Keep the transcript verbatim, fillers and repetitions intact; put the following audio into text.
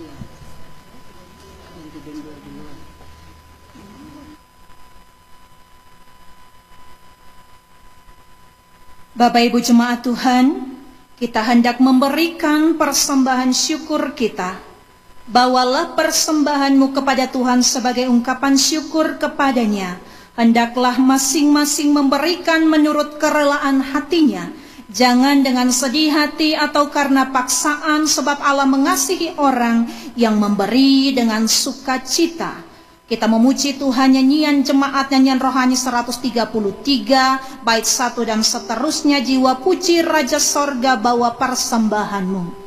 Bapak Ibu jemaat Tuhan, kita hendak memberikan persembahan syukur kita. Bawalah persembahanmu kepada Tuhan sebagai ungkapan syukur kepadanya. Hendaklah masing-masing memberikan menurut kerelaan hatinya. Jangan dengan sedih hati atau karena paksaan, sebab Allah mengasihi orang yang memberi dengan sukacita. Kita memuji Tuhan, nyanyian jemaat nyanyian rohani seratus tiga puluh tiga, bait satu dan seterusnya. Jiwa puji Raja Sorga, bawa persembahanmu.